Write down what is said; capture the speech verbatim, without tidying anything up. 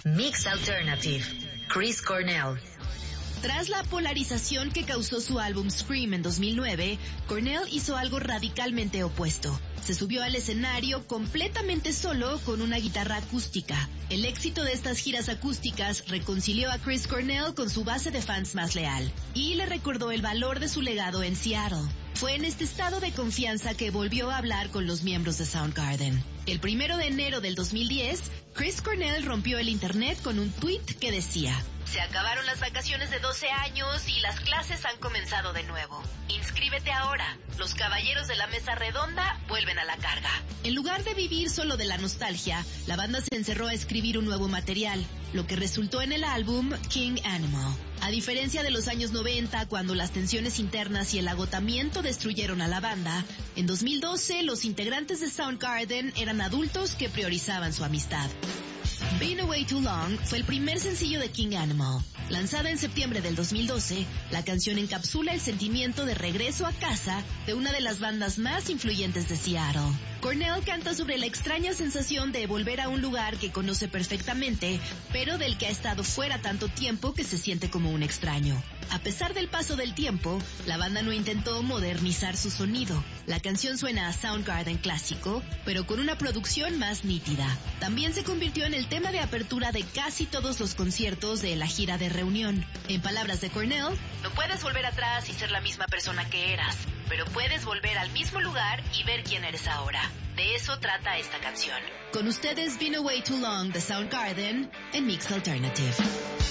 Mix Alternative, Chris Cornell. Tras la polarización que causó su álbum Scream en dos mil nueve, Cornell hizo algo radicalmente opuesto. Se subió al escenario completamente solo con una guitarra acústica. El éxito de estas giras acústicas reconcilió a Chris Cornell con su base de fans más leal y le recordó el valor de su legado en Seattle. Fue en este estado de confianza que volvió a hablar con los miembros de Soundgarden. El primero de enero del dos mil diez, Chris Cornell rompió el internet con un tweet que decía: "Se acabaron las vacaciones de doce años y las clases han comenzado de nuevo. Inscríbete ahora. Los caballeros de la mesa redonda vuelven a la carga". En lugar de vivir solo de la nostalgia, la banda se encerró a escribir un nuevo material, lo que resultó en el álbum King Animal. A diferencia de los años noventa, cuando las tensiones internas y el agotamiento destruyeron a la banda, en dos mil doce los integrantes de Soundgarden eran adultos que priorizaban su amistad. Been Away Too Long fue el primer sencillo de King Animal. Lanzada en septiembre del dos mil doce, la canción encapsula el sentimiento de regreso a casa de una de las bandas más influyentes de Seattle. Cornell canta sobre la extraña sensación de volver a un lugar que conoce perfectamente, pero del que ha estado fuera tanto tiempo que se siente como un extraño. A pesar del paso del tiempo, la banda no intentó modernizar su sonido. La canción suena a Soundgarden clásico, pero con una producción más nítida. También se convirtió en el tema de apertura de casi todos los conciertos de la gira de reunión. En palabras de Cornell, no puedes volver atrás y ser la misma persona que eras, pero puedes volver al mismo lugar y ver quién eres ahora. De eso trata esta canción. Con ustedes, Been Away Too Long de Soundgarden en Mix Alternative.